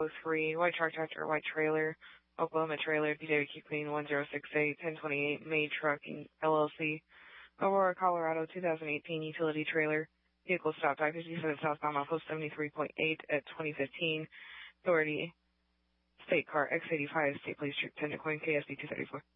Echo 3, White Truck Tractor, White Trailer, Oklahoma Trailer, PWQ Queen 1068, 1028, May Trucking, LLC, Aurora, Colorado, 2018 Utility Trailer, Vehicle Stop by 57 southbound off of 73.8 at 2015, Authority, State Car X85, State Police Troop 10 to Coin, KSD 234.